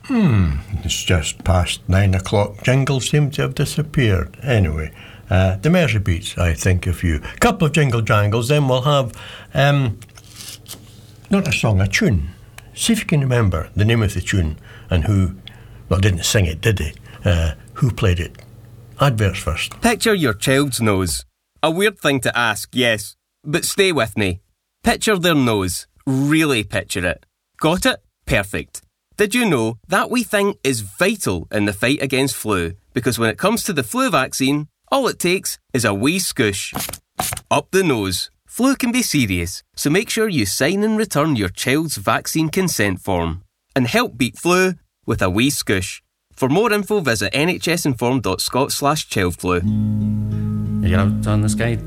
It's just past 9 o'clock. Jingles seem to have disappeared. Anyway, the Mersey Beats, I think, a few. Couple of jingle jangles, then we'll have, not a song, a tune. See if you can remember the name of the tune and who, well, didn't sing it, did they? Who played it? Adverts first. Picture your child's nose. A weird thing to ask, yes, but stay with me. Picture their nose. Really picture it. Got it? Perfect. Did you know that wee thing is vital in the fight against flu? Because when it comes to the flu vaccine, all it takes is a wee scoosh. Up the nose. Flu can be serious, so make sure you sign and return your child's vaccine consent form. And help beat flu with a wee scoosh. For more info, visit nhsinform.scot/childflu. You're out on the skate